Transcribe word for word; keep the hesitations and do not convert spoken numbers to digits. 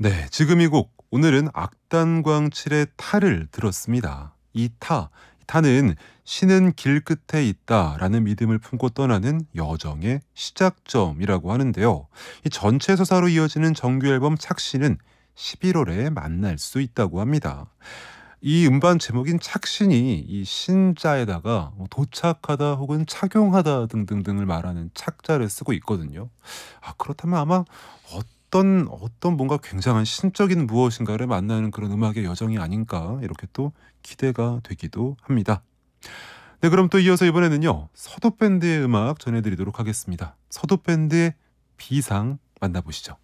네, 지금 이 곡 오늘은 악단광칠의 타를 들었습니다. 이 타, 타는 신은 길 끝에 있다라는 믿음을 품고 떠나는 여정의 시작점이라고 하는데요. 이 전체 서사로 이어지는 정규 앨범 착신은 십일월에 만날 수 있다고 합니다. 이 음반 제목인 착신이 이 신자에다가 뭐 도착하다 혹은 착용하다 등등등을 말하는 착자를 쓰고 있거든요. 아, 그렇다면 아마 어떤 어떤 뭔가 굉장한 신적인 무엇인가를 만나는 그런 음악의 여정이 아닌가 이렇게 또 기대가 되기도 합니다. 네, 그럼 또 이어서 이번에는요, 서도 밴드의 음악 전해드리도록 하겠습니다. 서도 밴드의 비상 만나보시죠.